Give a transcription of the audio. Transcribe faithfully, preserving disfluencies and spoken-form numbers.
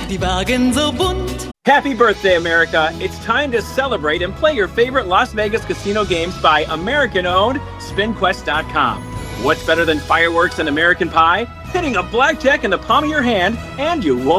die Wagen so bunt. Happy birthday, America. It's time to celebrate and play your favorite Las Vegas casino games by American-owned Spin Quest dot com. What's better than fireworks and American Pie? Hitting a blackjack in the palm of your hand, and you won't